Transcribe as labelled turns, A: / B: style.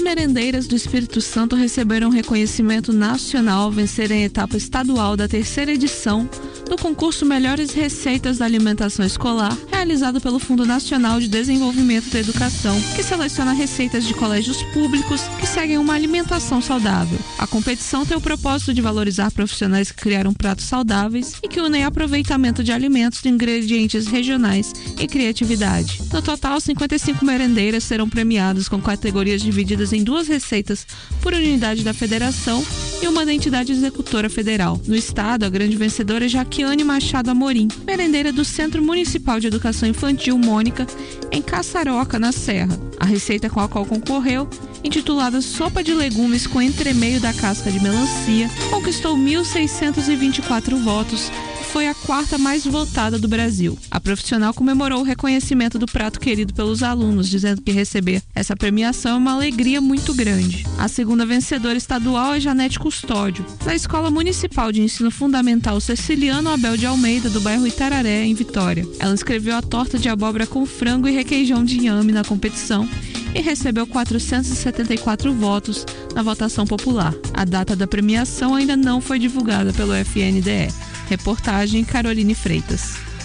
A: merendeiras do Espírito Santo receberam reconhecimento nacional ao vencerem a etapa estadual da terceira edição do concurso Melhores Receitas da Alimentação Escolar, realizado pelo Fundo Nacional de Desenvolvimento da Educação, que seleciona receitas de colégios públicos que seguem uma alimentação saudável. A competição tem o propósito de valorizar profissionais que criaram pratos saudáveis e que unem aproveitamento de alimentos de ingredientes regionais e criatividade. No total, 55 merendeiras serão premiadas com categorias divididas em 2 receitas por unidade da federação e uma da entidade executora federal. No estado, a grande vencedora é Jaquiane Machado Amorim, merendeira do Centro Municipal de Educação Infantil Mônica, em Caçaroca, na Serra. A receita com a qual concorreu, intitulada Sopa de Legumes com Entremeio da Casca de Melancia, conquistou 1.624 votos e foi a 4ª mais votada do Brasil. A profissional comemorou o reconhecimento do prato querido pelos alunos, dizendo que receber essa premiação é uma alegria muito grande. A segunda vencedora estadual é Janete Custódio, da Escola Municipal de Ensino Fundamental Ceciliano Abel de Almeida, do bairro Itararé, em Vitória. Ela inscreveu a torta de abóbora com frango e requeijão de inhame na competição e recebeu 474 votos na votação popular. A data da premiação ainda não foi divulgada pelo FNDE. Reportagem Caroline Freitas.